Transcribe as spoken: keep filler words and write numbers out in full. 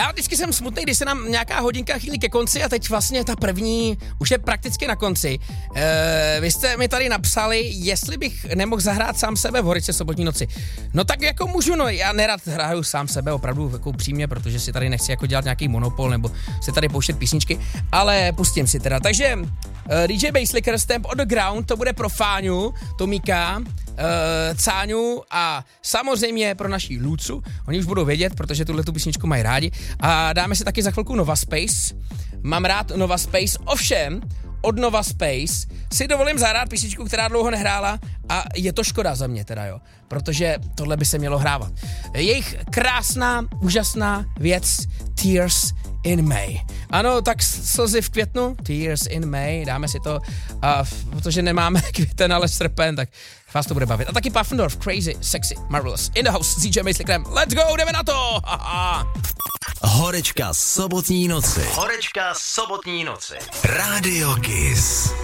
Já vždycky jsem smutný, když se nám nějaká hodinka chýlí ke konci a teď vlastně ta první už je prakticky na konci. E, vy jste mi tady napsali, jestli bych nemohl zahrát sám sebe v Horice sobotní noci. No tak jako můžu, no já nerad hraju sám sebe, opravdu jako upřímně, protože si tady nechci jako dělat nějaký monopol nebo si tady pouštět písničky, ale pustím si teda. Takže uh, D J Basslicker, Stamp on the Ground, to bude pro Fáňu, Tomíka, uh, Cáňu a samozřejmě pro naší Lucu. Oni už budou vědět, protože tuhle tu písničku mají rádi. A dáme si taky za chvilku Nova Space. Mám rád Nova Space, ovšem od Nova Space si dovolím zahrát písničku, která dlouho nehrála a je to škoda za mě teda, jo, protože tohle by se mělo hrávat. Jejich krásná, úžasná věc Tears in May. Ano, tak slzy v květnu, Tears in May, dáme si to, a protože nemáme květen, ale srpen, tak vás to bude bavit. A taky Puffendorf, Crazy, Sexy, Marvelous, in the house s D J Basslickerem. Let's go, jdeme na to! Horečka sobotní noci. Horečka sobotní noci. Radio Kiss.